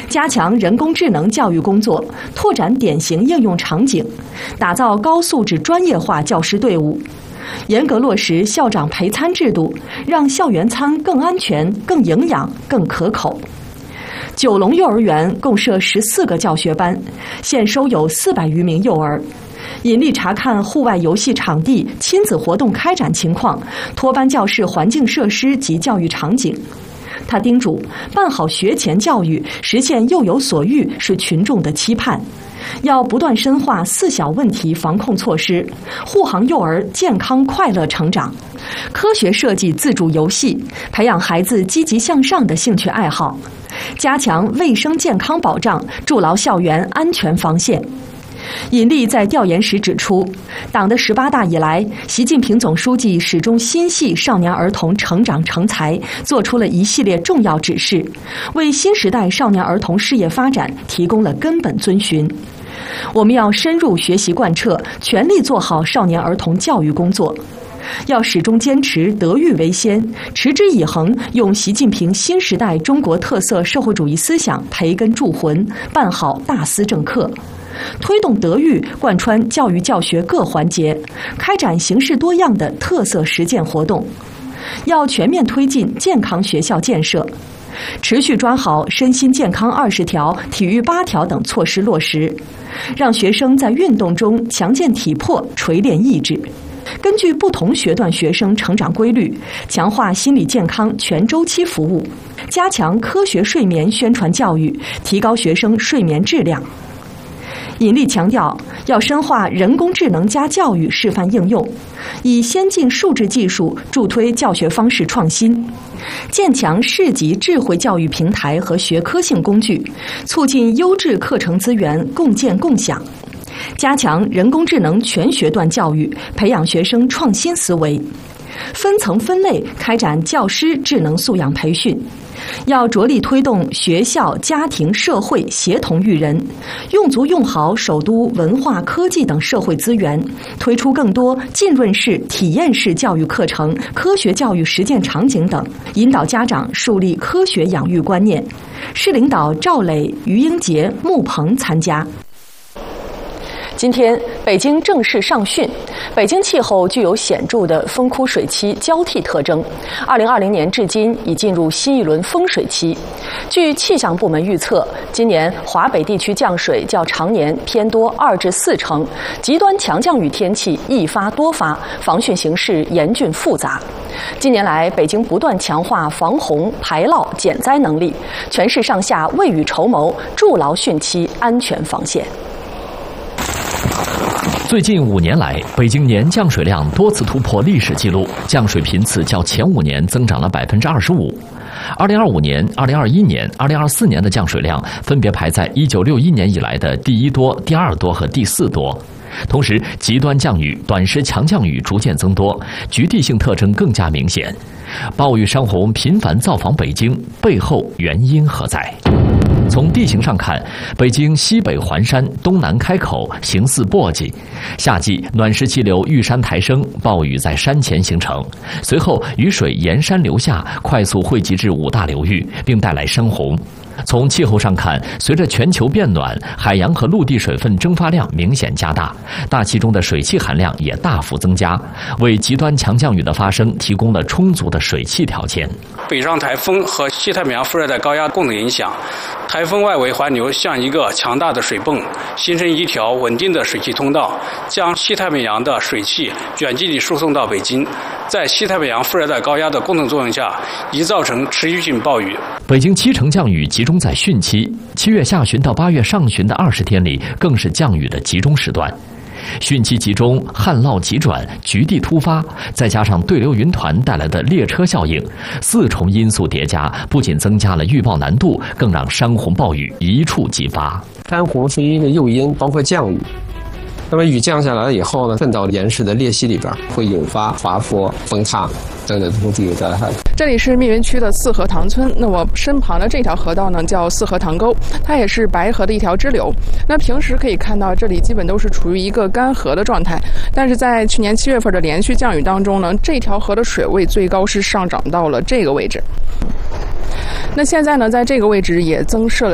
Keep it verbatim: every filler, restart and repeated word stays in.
加强人工智能教育工作，拓展典型应用场景，打造高素质专业化教师队伍，严格落实校长陪餐制度，让校园餐更安全、更营养、更可口。九龙幼儿园共设十四个教学班，现收有四百余名幼儿。引力查看户外游戏场地、亲子活动开展情况，托班教室环境设施及教育场景。他叮嘱，办好学前教育，实现幼有所育是群众的期盼。要不断深化四小问题防控措施，护航幼儿健康快乐成长。科学设计自主游戏，培养孩子积极向上的兴趣爱好。加强卫生健康保障，筑牢校园安全防线。尹力在调研时指出，党的十八大以来，习近平总书记始终心系少年儿童成长成才，做出了一系列重要指示，为新时代少年儿童事业发展提供了根本遵循。我们要深入学习贯彻，全力做好少年儿童教育工作。要始终坚持德育为先，持之以恒，用习近平新时代中国特色社会主义思想培根铸魂，办好大思政课。推动德育贯穿教育教学各环节，开展形式多样的特色实践活动。要全面推进健康学校建设，持续抓好身心健康二十条、体育八条等措施落实，让学生在运动中强健体魄、锤炼意志。根据不同学段学生成长规律，强化心理健康全周期服务，加强科学睡眠宣传教育，提高学生睡眠质量。尹力强调，要深化人工智能加教育示范应用，以先进数字技术助推教学方式创新，建强市级智慧教育平台和学科性工具，促进优质课程资源共建共享。加强人工智能全学段教育，培养学生创新思维，分层分类开展教师智能素养培训。要着力推动学校、家庭、社会协同育人，用足用好首都文化、科技等社会资源，推出更多浸润式、体验式教育课程、科学教育实践场景等，引导家长树立科学养育观念。市领导赵磊、于英杰、穆鹏参加。今天，北京正式上汛。北京气候具有显著的风枯水期交替特征。二零二零年至今已进入新一轮丰水期。据气象部门预测，今年华北地区降水较常年偏多二至四成，极端强降雨天气易发多发，防汛形势严峻复杂。近年来，北京不断强化防洪、排涝、减灾能力，全市上下未雨绸缪，筑牢汛期安全防线。 最近五年来，北京年降水量多次突破历史记录，降水频次较前五年增长了百分之二十五。二零二五年、二零二一年、二零二四年的降水量分别排在一九六一年以来的第一多、第二多和第四多。同时，极端降雨、短时强降雨逐渐增多，局地性特征更加明显。暴雨山洪频繁造访北京，背后原因何在？从地形上看，北京西北环山，东南开口，形似簸箕。夏季暖湿气流遇山抬升，暴雨在山前形成，随后雨水沿山流下，快速汇集至五大流域，并带来山洪。从气候上看，随着全球变暖，海洋和陆地水分蒸发量明显加大，大气中的水汽含量也大幅增加，为极端强降雨的发生提供了充足的水汽条件。 北上台风和西太平洋副热带高压共同影响，台风外围环流像一个强大的水泵，形成一条稳定的水汽通道，将西太平洋的水汽远距离输送到北京，在西太平洋副热带高压的共同作用下，已造成持续性暴雨。 北京七成降雨集中在汛期，七月下旬到八月上旬的二十天里，更是降雨的集中时段。汛期集中，旱涝急转，局地突发，再加上对流云团带来的列车效应，四重因素叠加，不仅增加了预报难度，更让山洪暴雨一触即发。 山洪是一个诱因，包括降雨。那么雨降下来了以后呢，渗到岩石的裂隙里边，会引发滑坡、崩塌等等东西灾害。 这里是密云区的四河塘村，那我身旁的这条河道呢叫四河塘沟，它也是白河的一条支流。那平时可以看到，这里基本都是处于一个干涸的状态，但是在去年七月份的连续降雨当中呢，这条河的水位最高是上涨到了这个位置。那现在呢，在这个位置也增设了